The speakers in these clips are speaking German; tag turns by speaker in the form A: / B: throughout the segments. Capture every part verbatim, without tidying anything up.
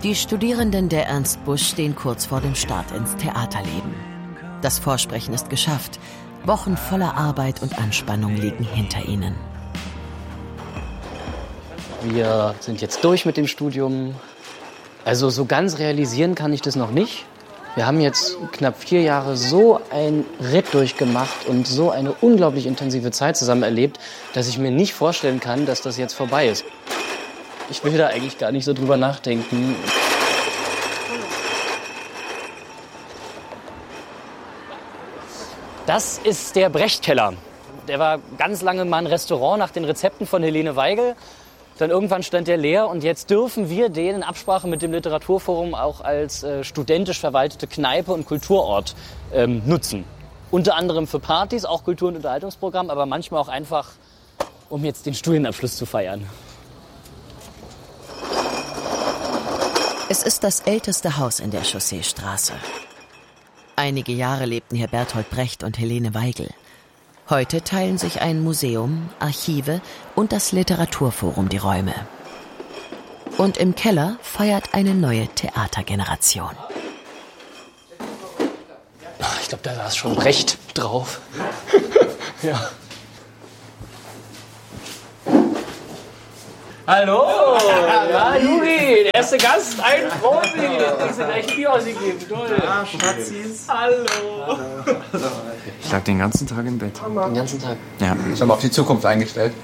A: Die Studierenden der Ernst Busch stehen kurz vor dem Start ins Theaterleben. Das Vorsprechen ist geschafft. Wochen voller Arbeit und Anspannung liegen hinter ihnen.
B: Wir sind jetzt durch mit dem Studium. Also so ganz realisieren kann ich das noch nicht. Wir haben jetzt knapp vier Jahre so einen Ritt durchgemacht und so eine unglaublich intensive Zeit zusammen erlebt, dass ich mir nicht vorstellen kann, dass das jetzt vorbei ist. Ich will da eigentlich gar nicht so drüber nachdenken. Das ist der Brecht-Keller. Der war ganz lange mal ein Restaurant nach den Rezepten von Helene Weigel. Dann irgendwann stand der leer und jetzt dürfen wir den in Absprache mit dem Literaturforum auch als äh, studentisch verwaltete Kneipe und Kulturort ähm, nutzen. Unter anderem für Partys, auch Kultur- und Unterhaltungsprogramm, aber manchmal auch einfach, um jetzt den Studienabschluss zu feiern.
A: Es ist das älteste Haus in der Chausseestraße. Einige Jahre lebten hier Bertolt Brecht und Helene Weigel. Heute teilen sich ein Museum, Archive und das Literaturforum die Räume. Und im Keller feiert eine neue Theatergeneration.
B: Ich glaube, da war es schon Brecht drauf. Ja. Hallo! Ja, Juri, der erste Gast, ein Profi! Kriegst du gleich ein Bier ausgegeben, toll!
C: Ah, Schatzis!
B: Hallo!
C: Ich lag den ganzen Tag im Bett.
B: Den ganzen Tag?
C: Ja.
D: Ich habe auf die Zukunft eingestellt.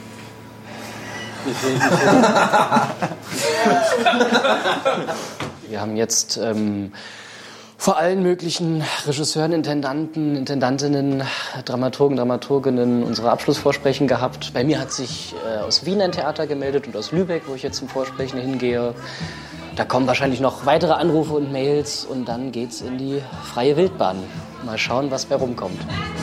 B: Wir haben jetzt ähm, vor allen möglichen Regisseuren, Intendanten, Intendantinnen, Dramaturgen, Dramaturginnen unsere Abschlussvorsprechen gehabt. Bei mir hat sich äh, aus Wien ein Theater gemeldet und aus Lübeck, wo ich jetzt zum Vorsprechen hingehe. Da kommen wahrscheinlich noch weitere Anrufe und Mails und dann geht's in die freie Wildbahn. Mal schauen, was bei rumkommt.